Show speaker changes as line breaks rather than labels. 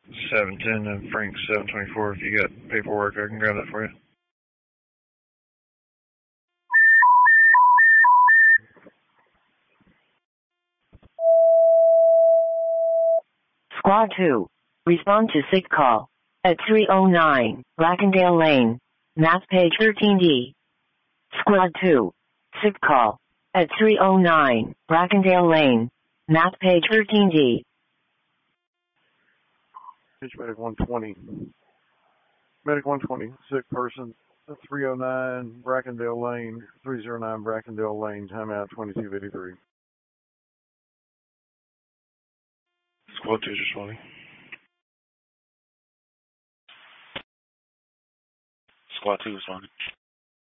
710 and Frank 724. If you got paperwork, I can grab that for you.
Squad 2. Respond to SIG call at 309 Brackendale Lane, map page 13D. Squad 2. SIG call at 309 Brackendale Lane, map page 13D.
Page Medic 120. Medic 120, sick person, 309 Brackendale Lane, 309 Brackendale Lane, timeout 2253. Squad 2 responding.
Squad 2 responding.